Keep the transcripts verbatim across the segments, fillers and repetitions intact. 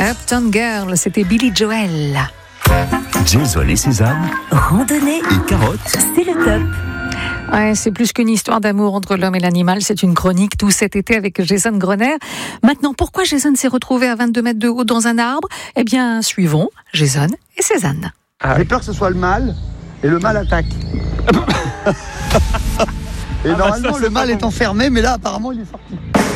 Uptown Girl, c'était Billy Joel. Jason et Suzanne, Randonnée et carottes, c'est le top. Ouais, c'est plus qu'une histoire d'amour entre l'homme et l'animal, c'est une chronique tout cet été avec Jason Grenier. Maintenant, pourquoi Jason s'est retrouvé à vingt-deux mètres de haut dans un arbre ? Eh bien, suivons Jason et Suzanne. Ah, J'ai peur que ce soit le mâle, et le mâle attaque. et ah normalement, bah ça, le mâle est enfermé, mais là, apparemment, il est sorti.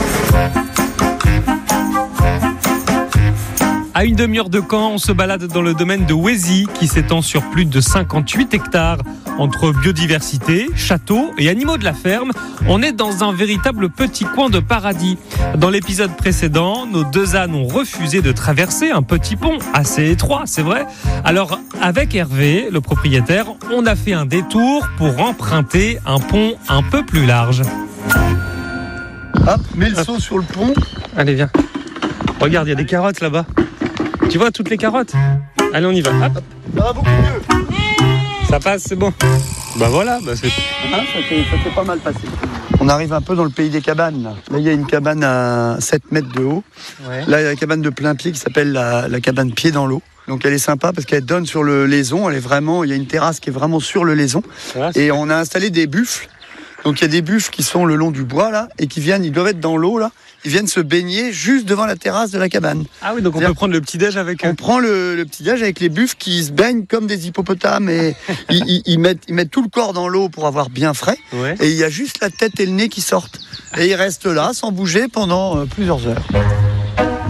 À une demi-heure de Caen, on se balade dans le domaine de Wézy, qui s'étend sur plus de cinquante-huit hectares. Entre biodiversité, châteaux et animaux de la ferme, on est dans un véritable petit coin de paradis. Dans l'épisode précédent, nos deux ânes ont refusé de traverser un petit pont assez étroit, c'est vrai. Alors, avec Hervé, le propriétaire, on a fait un détour pour emprunter un pont un peu plus large. Hop, mets le seau sur le pont. Allez, viens. Regarde, il y a des carottes là-bas. Tu vois toutes les carottes ? Allez, on y va. Hop. Ça va beaucoup mieux. Ça passe, c'est bon. Bah voilà, bah c'est... Ah, ça fait, ça fait pas mal passer. On arrive un peu dans le pays des cabanes. Là, là il y a une cabane à sept mètres de haut. Ouais. Là, il y a la cabane de plein pied qui s'appelle la, la cabane pied dans l'eau. Donc elle est sympa parce qu'elle donne sur le Lézon. Elle est vraiment, il y a une terrasse qui est vraiment sur le Lézon. Voilà, et on a installé des buffles. Donc il y a des buffles qui sont le long du bois là et qui viennent, ils doivent être dans l'eau là. Ils viennent se baigner juste devant la terrasse de la cabane. Ah oui, donc on peut prendre le petit-déj avec eux. On prend le, le petit-déj avec les buffles qui se baignent comme des hippopotames et ils, ils, ils, mettent, ils mettent tout le corps dans l'eau pour avoir bien frais. Ouais. Et il y a juste la tête et le nez qui sortent. Et ils restent là sans bouger pendant euh, plusieurs heures.